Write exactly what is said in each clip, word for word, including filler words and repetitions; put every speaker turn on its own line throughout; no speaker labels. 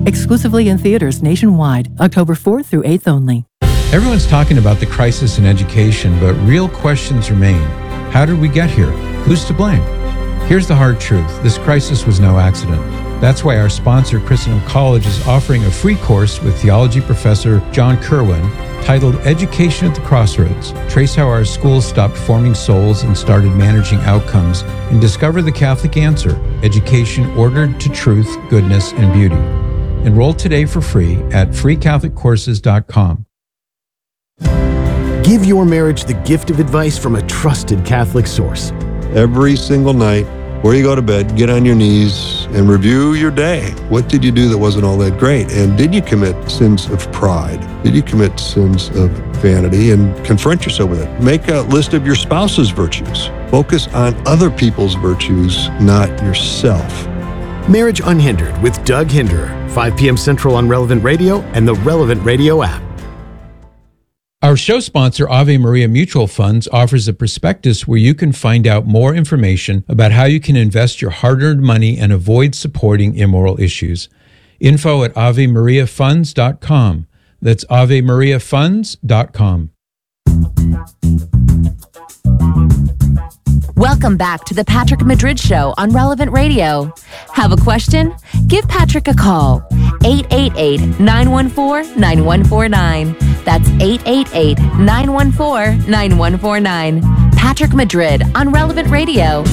Exclusively in theaters nationwide, October fourth through eighth only.
Everyone's talking about the crisis in education, but real questions remain. How did we get here? Who's to blame? Here's the hard truth. This crisis was no accident. That's why our sponsor, Christendom College, is offering a free course with theology professor John Kerwin titled Education at the Crossroads. Trace how our schools stopped forming souls and started managing outcomes, and discover the Catholic answer, education ordered to truth, goodness, and beauty. Enroll today for free at free catholic courses dot com.
Give your marriage the gift of advice from a trusted Catholic source.
Every single night, before you go to bed, get on your knees and review your day. What did you do that wasn't all that great? And did you commit sins of pride? Did you commit sins of vanity? And confront yourself with it. Make a list of your spouse's virtues. Focus on other people's virtues, not yourself.
Marriage Unhindered with Doug Hinderer, five p.m. Central on Relevant Radio and the Relevant Radio app.
Our show sponsor, Ave Maria Mutual Funds, offers a prospectus where you can find out more information about how you can invest your hard-earned money and avoid supporting immoral issues. Info at ave maria funds dot com. That's ave maria funds dot com.
Welcome back to the Patrick Madrid Show on Relevant Radio. Have a question? Give Patrick a call. eight eight eight, nine one four, nine one four nine. That's eight eight eight, nine one four, nine one four nine. Patrick Madrid on Relevant Radio.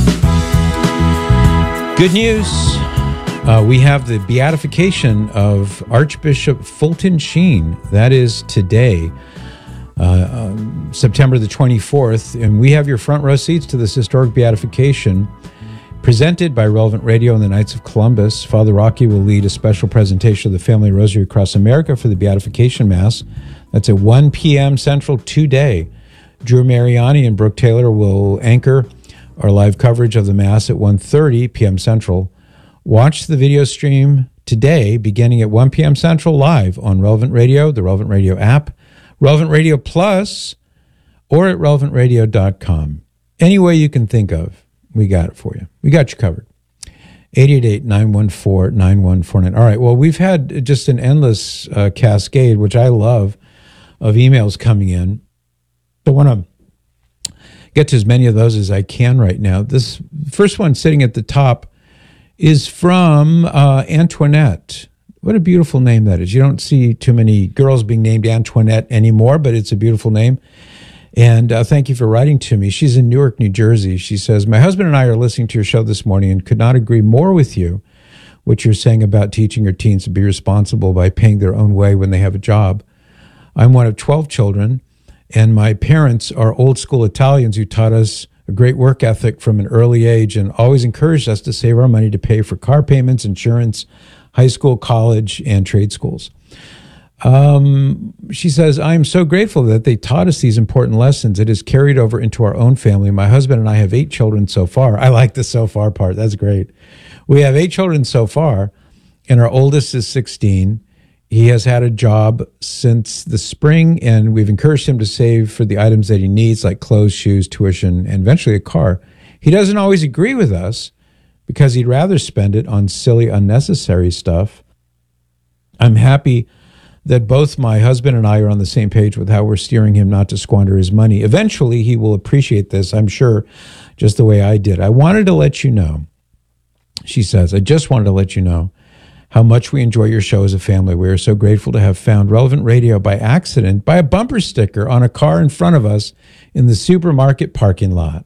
Good news. Uh, we have the beatification of Archbishop Fulton Sheen. That is today. Uh, um, September the twenty-fourth, and we have your front row seats to this historic beatification presented by Relevant Radio and the Knights of Columbus. Father Rocky will lead a special presentation of the Family Rosary across America for the Beatification Mass. That's at one p.m. Central today. Drew Mariani and Brooke Taylor will anchor our live coverage of the Mass at one thirty p.m. Central. Watch the video stream today beginning at one p.m. Central live on Relevant Radio, the Relevant Radio app, Relevant Radio Plus, or at relevant radio dot com. Any way you can think of, we got it for you. We got you covered. eight eight eight, nine one four, nine one four nine. All right, well, we've had just an endless uh, cascade, which I love, of emails coming in. I want to get to as many of those as I can right now. This first one sitting at the top is from uh, Antoinette. What a beautiful name that is. You don't see too many girls being named Antoinette anymore, but it's a beautiful name. And uh, thank you for writing to me. She's in Newark, New Jersey. She says, my husband and I are listening to your show this morning and could not agree more with you, what you're saying about teaching your teens to be responsible by paying their own way when they have a job. I'm one of twelve children, and my parents are old school Italians who taught us a great work ethic from an early age and always encouraged us to save our money to pay for car payments, insurance, high school, college, and trade schools. Um, she says, I am so grateful that they taught us these important lessons. It has carried over into our own family. My husband and I have eight children so far. I like the so far part. That's great. We have eight children so far, and our oldest is sixteen. He has had a job since the spring, and we've encouraged him to save for the items that he needs, like clothes, shoes, tuition, and eventually a car. He doesn't always agree with us because he'd rather spend it on silly, unnecessary stuff. I'm happy that both my husband and I are on the same page with how we're steering him not to squander his money. Eventually, he will appreciate this, I'm sure, just the way I did. I wanted to let you know, she says, I just wanted to let you know how much we enjoy your show as a family. We are so grateful to have found Relevant Radio by accident by a bumper sticker on a car in front of us in the supermarket parking lot.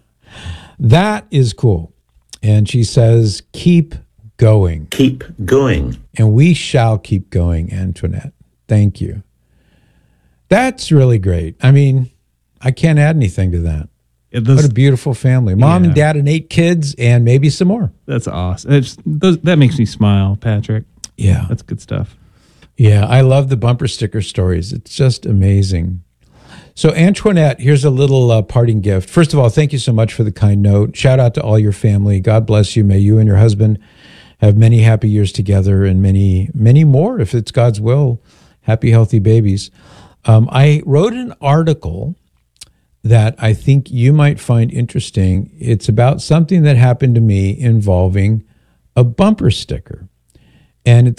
That is cool. And she says, keep going.
Keep going.
And we shall keep going, Antoinette. Thank you. That's really great. I mean, I can't add anything to that.
It, those,
what a beautiful family. Mom
yeah.
and dad and eight kids and maybe some more.
That's awesome. It's, those, that makes me smile, Patrick.
Yeah.
That's good stuff.
Yeah, I love the bumper sticker stories. It's just amazing. So Antoinette, here's a little uh, parting gift. First of all, thank you so much for the kind note. Shout out to all your family. God bless you. May you and your husband have many happy years together and many, many more, if it's God's will. Happy, healthy babies. Um, I wrote an article that I think you might find interesting. It's about something that happened to me involving a bumper sticker. And it's